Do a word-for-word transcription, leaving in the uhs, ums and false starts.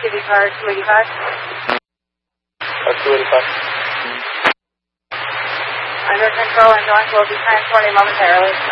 City Car two eighty-five. Car two eighty-five. Under control, ambulance will be transporting momentarily.